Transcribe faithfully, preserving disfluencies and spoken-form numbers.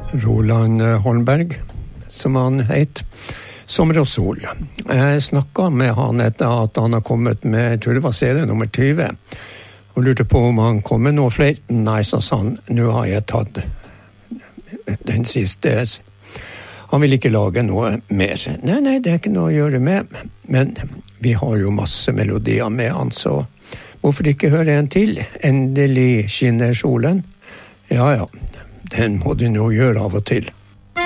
Roland Holmberg, som han het. Sommer og sol. Jeg snakket med han etter at han har kommet med, jeg tror det var serie nummer tjue, og lurte på om han kom med noe flere. Nei, så sa han, nå har jeg tatt den siste. Han vil ikke lage noe mer. Nei, nei, det er ikke noe å gjøre med, men vi har jo masse melodier med han, så hvorfor ikke høre en til? Endelig skinner solen. Ja, ja, den må du nå gjøre av og til.